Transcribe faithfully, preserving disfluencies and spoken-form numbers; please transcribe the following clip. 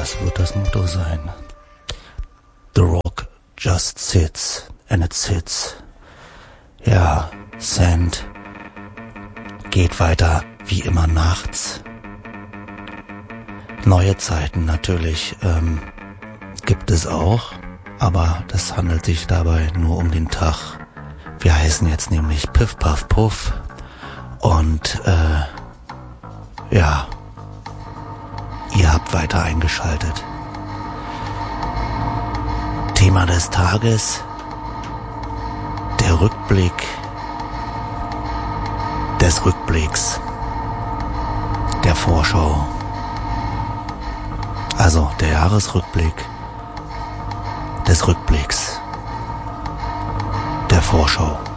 Das wird das Motto sein. The rock just sits and it sits. Ja, Sand geht weiter wie immer nachts. Neue Zeiten natürlich ähm, gibt es auch, aber das handelt sich dabei nur um den Tag. Wir heißen jetzt nämlich Piff Puff Puff und äh, ja, ihr habt weiter eingeschaltet. Thema des Tages: der Rückblick des Rückblicks, der Vorschau. Also der Jahresrückblick des Rückblicks, der Vorschau.